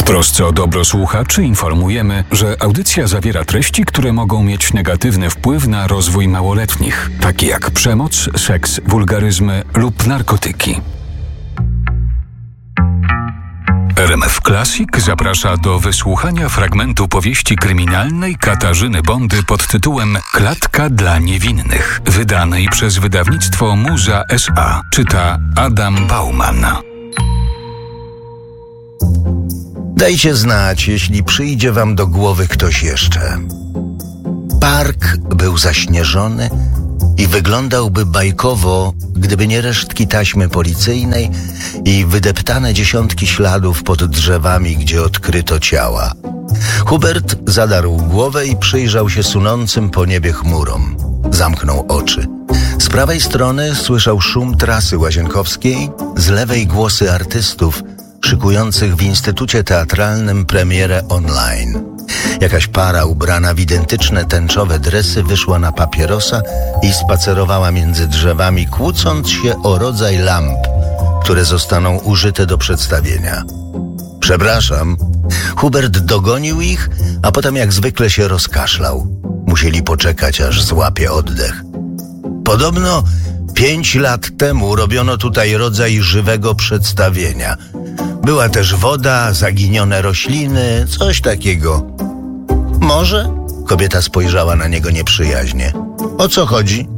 trosce o dobro słuchaczy informujemy, że audycja zawiera treści, które mogą mieć negatywny wpływ na rozwój małoletnich, takie jak przemoc, seks, wulgaryzmy lub narkotyki. RMF Classic zaprasza do wysłuchania fragmentu powieści kryminalnej Katarzyny Bondy pod tytułem Klatka dla niewinnych, wydanej przez wydawnictwo Muza S.A. Czyta Adam Bauman. Dajcie znać, jeśli przyjdzie wam do głowy ktoś jeszcze. Park był zaśnieżony i wyglądałby bajkowo, gdyby nie resztki taśmy policyjnej i wydeptane dziesiątki śladów pod drzewami, gdzie odkryto ciała. Hubert zadarł głowę i przyjrzał się sunącym po niebie chmurom. Zamknął oczy. Z prawej strony słyszał szum trasy łazienkowskiej, z lewej głosy artystów szykujących w Instytucie Teatralnym premierę online. Jakaś para ubrana w identyczne tęczowe dresy wyszła na papierosa i spacerowała między drzewami, kłócąc się o rodzaj lamp, które zostaną użyte do przedstawienia. Przepraszam. Hubert dogonił ich, a potem jak zwykle się rozkaszlał. Musieli poczekać, aż złapie oddech. Podobno 5 lat temu robiono tutaj rodzaj żywego przedstawienia. Była też woda, zaginione rośliny, coś takiego. Może? Kobieta spojrzała na niego nieprzyjaźnie. O co chodzi?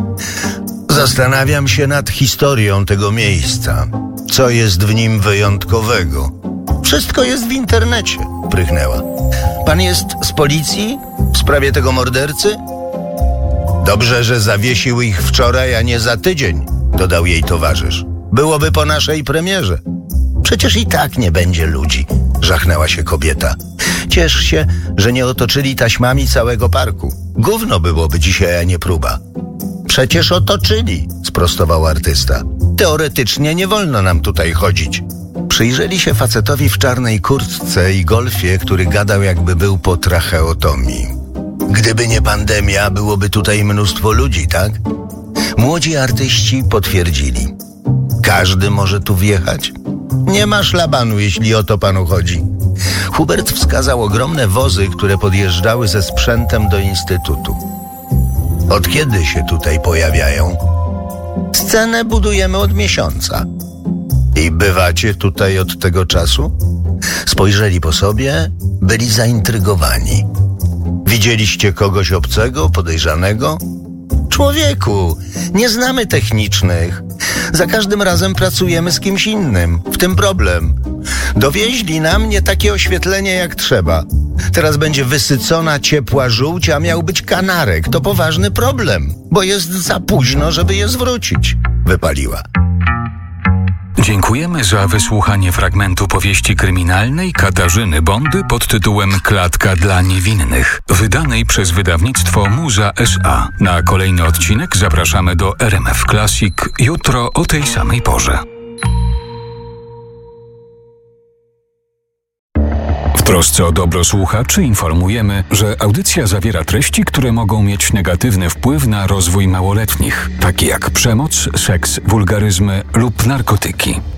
Zastanawiam się nad historią tego miejsca. Co jest w nim wyjątkowego? Wszystko jest w internecie, prychnęła. Pan jest z policji? W sprawie tego mordercy? Dobrze, że zawiesił ich wczoraj, a nie za tydzień, dodał jej towarzysz. Byłoby po naszej premierze. Przecież i tak nie będzie ludzi, żachnęła się kobieta. Ciesz się, że nie otoczyli taśmami całego parku. Gówno byłoby dzisiaj, a nie próba. Przecież otoczyli, sprostował artysta. Teoretycznie nie wolno nam tutaj chodzić. Przyjrzeli się facetowi w czarnej kurtce i golfie, który gadał, jakby był po tracheotomii. Gdyby nie pandemia, byłoby tutaj mnóstwo ludzi, tak? Młodzi artyści potwierdzili. Każdy może tu wjechać? Nie ma szlabanu, jeśli o to panu chodzi. Hubert wskazał ogromne wozy, które podjeżdżały ze sprzętem do Instytutu. Od kiedy się tutaj pojawiają? Scenę budujemy od miesiąca. I bywacie tutaj od tego czasu? Spojrzeli po sobie, byli zaintrygowani. Widzieliście kogoś obcego, podejrzanego? Człowieku, nie znamy technicznych. Za każdym razem pracujemy z kimś innym. W tym problem. Dowieźli nam nie takie oświetlenie jak trzeba. Teraz będzie wysycona ciepła żółć, a miał być kanarek. To poważny problem, bo jest za późno, żeby je zwrócić. Wypaliła. Dziękujemy za wysłuchanie fragmentu powieści kryminalnej Katarzyny Bondy pod tytułem Klatka dla niewinnych, wydanej przez wydawnictwo Muza S.A. Na kolejny odcinek zapraszamy do RMF Classic jutro o tej samej porze. W trosce o dobro słuchaczy informujemy, że audycja zawiera treści, które mogą mieć negatywny wpływ na rozwój małoletnich, takie jak przemoc, seks, wulgaryzmy lub narkotyki.